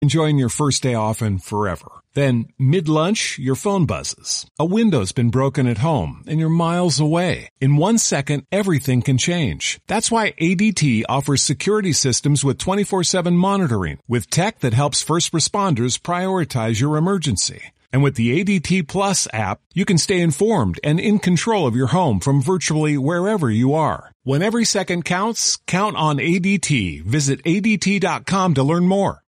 enjoying your first day off and forever. Then, mid-lunch, your phone buzzes. A window's been broken at home, and you're miles away. In 1 second, everything can change. That's why ADT offers security systems with 24/7 monitoring, with tech that helps first responders prioritize your emergency. And with the ADT Plus app, you can stay informed and in control of your home from virtually wherever you are. When every second counts, count on ADT. Visit ADT.com to learn more.